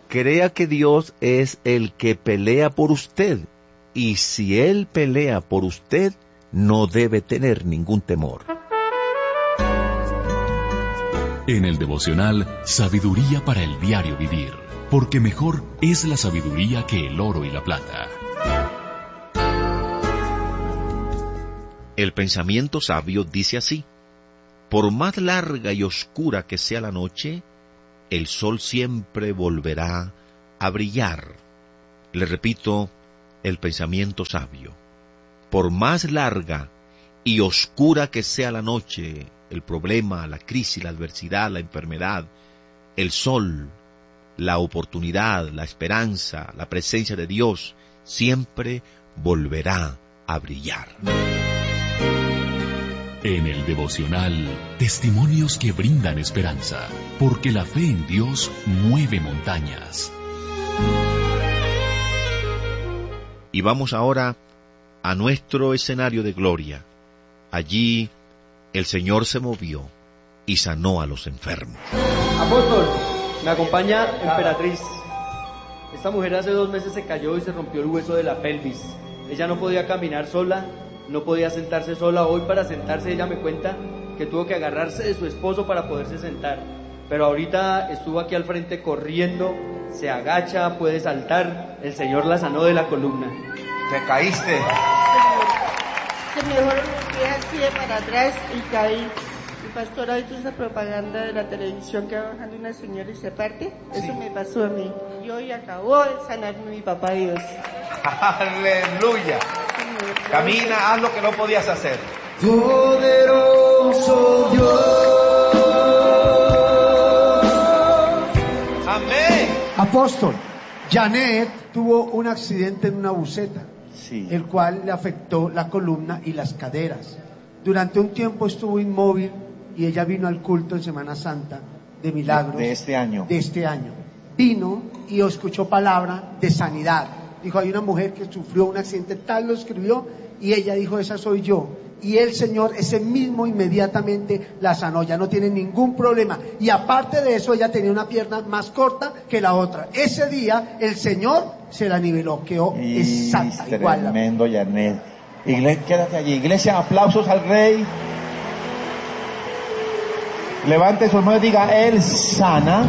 crea que Dios es el que pelea por usted, y si Él pelea por usted, no debe tener ningún temor. En el devocional, sabiduría para el diario vivir, porque mejor es la sabiduría que el oro y la plata. El pensamiento sabio dice así: por más larga y oscura que sea la noche, el sol siempre volverá a brillar. Le repito, el pensamiento sabio. Por más larga y oscura que sea la noche, el problema, la crisis, la adversidad, la enfermedad, el sol, la oportunidad, la esperanza, la presencia de Dios, siempre volverá a brillar. En el devocional, testimonios que brindan esperanza, porque la fe en Dios mueve montañas. Y vamos ahora a nuestro escenario de gloria. Allí el Señor se movió y sanó a los enfermos. Apóstol, me acompaña Emperatriz. Esta mujer hace 2 meses se cayó y se rompió el hueso de la pelvis. Ella no podía caminar sola, no podía sentarse sola. Hoy para sentarse ella me cuenta que tuvo que agarrarse de su esposo para poderse sentar. Pero ahorita estuvo aquí al frente corriendo, se agacha, puede saltar. El Señor la sanó de la columna. ¿Te caíste? Se me fueron los pies así de para atrás y caí. El pastor ha visto esa propaganda de la televisión que va bajando una señora y se parte. Eso sí me pasó a mí. Y hoy acabó de sanarme mi papá Dios. ¡Aleluya! Camina, haz lo que no podías hacer. Poderoso Dios. Amén. Apóstol, Janet tuvo un accidente en una buseta, el cual le afectó la columna y las caderas. Durante un tiempo estuvo inmóvil y ella vino al culto en Semana Santa de Milagros. De este año. Vino y escuchó palabra de sanidad. Dijo, hay una mujer que sufrió un accidente, tal lo escribió, y ella dijo, esa soy yo. Y el Señor, ese mismo, inmediatamente la sanó, ya no tiene ningún problema. Y aparte de eso, ella tenía una pierna más corta que la otra. Ese día, el Señor se la niveló, quedó exacta, igual. Tremendo, Janet. Iglesia, quédate allí. Iglesia, aplausos al Rey. Levante sus manos y diga, Él sana,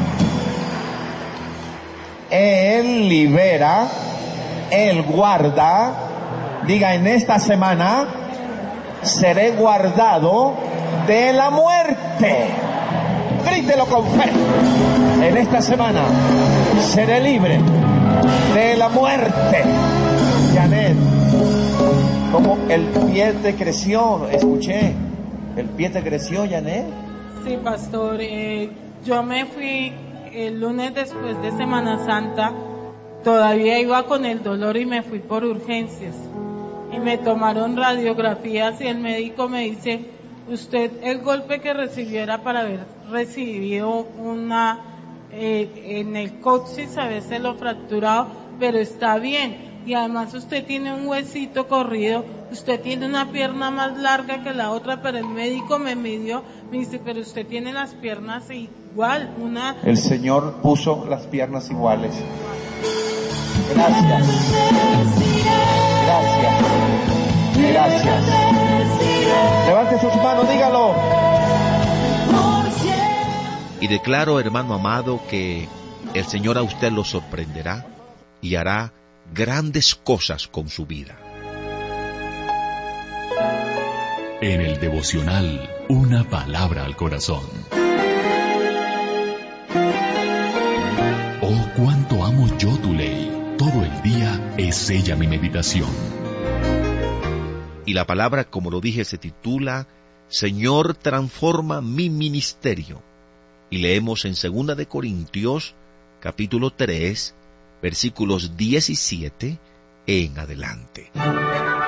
Él libera, Él guarda. Diga, en esta semana seré guardado de la muerte. Grítelo con fe. En esta semana seré libre de la muerte. Janet, como el pie te creció, escuché. ¿El pie te creció, Janet? Sí, pastor. Yo me fui el lunes después de Semana Santa. Todavía iba con el dolor y me fui por urgencias. Y me tomaron radiografías y el médico me dice, usted el golpe que recibió era para haber recibido una en el coxis, a veces lo fracturado, pero está bien. Y además usted tiene un huesito corrido, usted tiene una pierna más larga que la otra, pero el médico me midió, me dice, pero usted tiene las piernas igual, una... El Señor puso las piernas iguales. Gracias. Gracias. Levante sus manos, dígalo. Y declaro, hermano amado, que el Señor a usted lo sorprenderá y hará grandes cosas con su vida. En el devocional, una palabra al corazón. Oh, cuánto amo yo tu ley. Todo el día es ella mi meditación. Y la palabra, como lo dije, se titula Señor, transforma mi ministerio. Y leemos en 2 de Corintios, capítulo 3, versículos 17 en adelante.